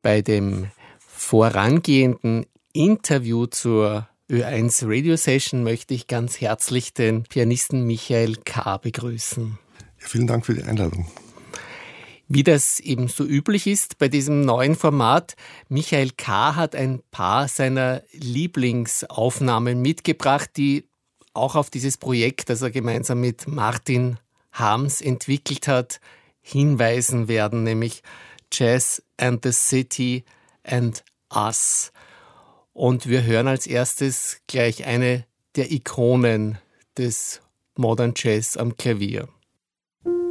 Bei dem vorangehenden Interview zur Ö1 Radio Session möchte ich ganz herzlich den Pianisten Michael K. begrüßen. Ja, vielen Dank für die Einladung. Wie das eben so üblich ist bei diesem neuen Format, Michael K. hat ein paar seiner Lieblingsaufnahmen mitgebracht, die auch auf dieses Projekt, das er gemeinsam mit Martin Harms entwickelt hat, hinweisen werden, nämlich Jazz and the City and Us. Und wir hören als erstes gleich eine der Ikonen des Modern Jazz am Klavier.